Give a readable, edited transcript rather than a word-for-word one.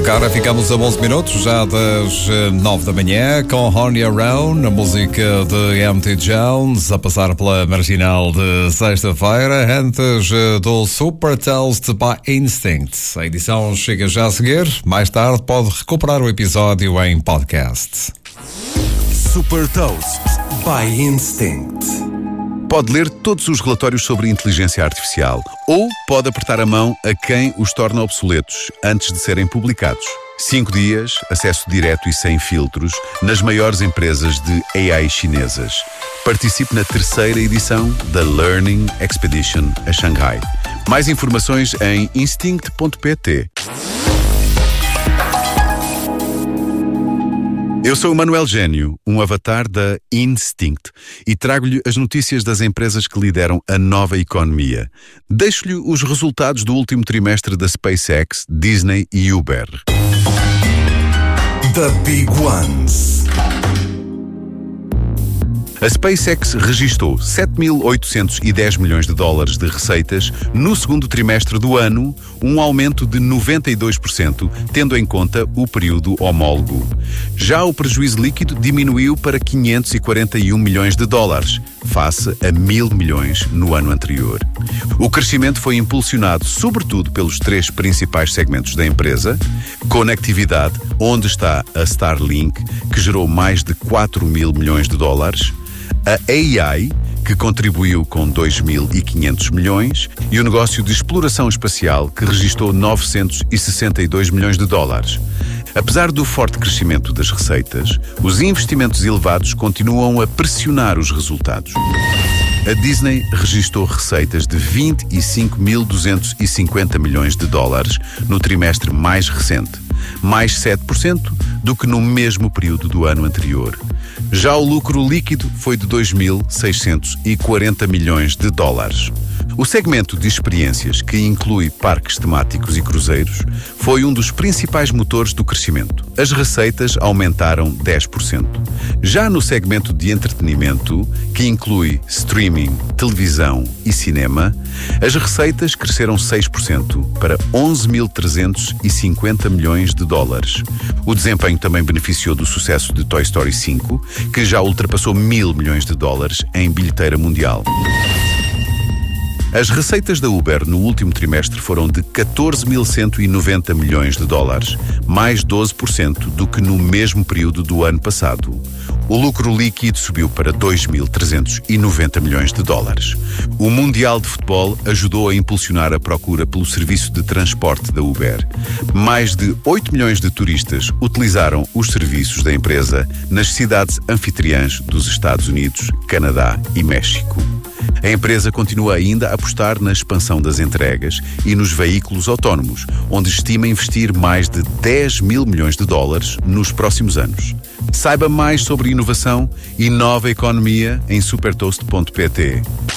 Cara, ficamos a 11 minutos, já das 9 da manhã, com Horny Around, a música de M.T. Jones, a passar pela marginal de sexta-feira, antes do Super Toast by Instinct. A edição chega já a seguir, mais tarde pode recuperar o episódio em podcast. Super Toast by Instinct. Pode ler todos os relatórios sobre inteligência artificial ou pode apertar a mão a quem os torna obsoletos antes de serem publicados. 5 dias, acesso direto e sem filtros nas maiores empresas de AI chinesas. Participe na 3ª edição da Learning Expedition a Xangai. Mais informações em instinct.pt. Eu sou o Manuel Gênio, um avatar da Instinct, e trago-lhe as notícias das empresas que lideram a nova economia. Deixo-lhe os resultados do último trimestre da SpaceX, Disney e Uber. The Big Ones. A SpaceX registou 7.810 milhões de dólares de receitas no segundo trimestre do ano, um aumento de 92%, tendo em conta o período homólogo. Já o prejuízo líquido diminuiu para 541 milhões de dólares, face a 1.000 milhões no ano anterior. O crescimento foi impulsionado sobretudo pelos 3 principais segmentos da empresa: conectividade, onde está a Starlink, que gerou mais de 4.000 milhões de dólares, a AI, que contribuiu com 2.500 milhões, e o negócio de exploração espacial, que registrou 962 milhões de dólares. Apesar do forte crescimento das receitas, os investimentos elevados continuam a pressionar os resultados. A Disney registrou receitas de 25.250 milhões de dólares no trimestre mais recente, mais 7% do que no mesmo período do ano anterior. Já o lucro líquido foi de 2.640 milhões de dólares. O segmento de experiências, que inclui parques temáticos e cruzeiros, foi um dos principais motores do crescimento. As receitas aumentaram 10%. Já no segmento de entretenimento, que inclui streaming, televisão e cinema, as receitas cresceram 6% para 11.350 milhões de dólares. O desempenho também beneficiou do sucesso de Toy Story 5, que já ultrapassou 1.000 milhões de dólares em bilheteira mundial. As receitas da Uber no último trimestre foram de 14.190 milhões de dólares, mais 12% do que no mesmo período do ano passado. O lucro líquido subiu para 2.390 milhões de dólares. O Mundial de Futebol ajudou a impulsionar a procura pelo serviço de transporte da Uber. Mais de 8 milhões de turistas utilizaram os serviços da empresa nas cidades anfitriãs dos Estados Unidos, Canadá e México. A empresa continua ainda a apostar na expansão das entregas e nos veículos autónomos, onde estima investir mais de 10.000 milhões de dólares nos próximos anos. Saiba mais sobre inovação e nova economia em supertoast.pt.